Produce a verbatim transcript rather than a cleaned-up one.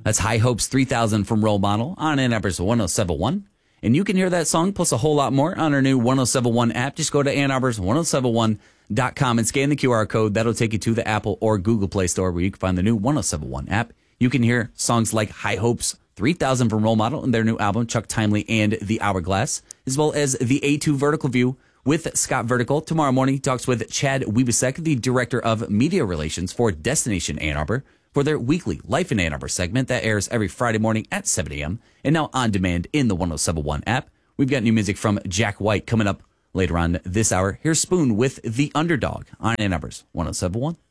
That's High Hopes three thousand from Role Model on Ann Arbor's one oh seven one. And you can hear that song plus a whole lot more on our new one oh seven one app. Just go to Ann Arbor's one oh seven one dot com and scan the Q R code. That'll take you to the Apple or Google Play Store where you can find the new one oh seven one app. You can hear songs like High Hopes three thousand from Role Model and their new album, Chuck Timely and The Hourglass, as well as the A two Vertical View with Scott Vertical. Tomorrow morning, he talks with Chad Wibasek, the Director of Media Relations for Destination Ann Arbor, for their weekly Life in Ann Arbor segment that airs every Friday morning at seven a.m. and now on demand in the one oh seven one app. We've got new music from Jack White coming up later on this hour. Here's Spoon with The Underdog on Ann Arbor's one oh seven one.